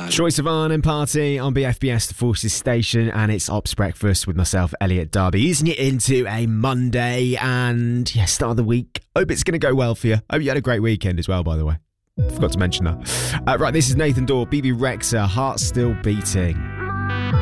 Troye Sivan and Party on BFBS, the Forces station, and it's Ops Breakfast with myself, Elliot Darby, easing it into a Monday and, start of the week. Hope it's going to go well for you. Hope you had a great weekend as well, by the way. Forgot to mention that. Right, this is Nathan Dawe, BB Rexha, Heart Still Beating.